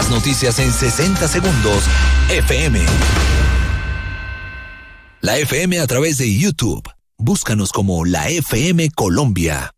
Las noticias en 60 segundos. FM. La FM a través de YouTube. Búscanos como la FM Colombia.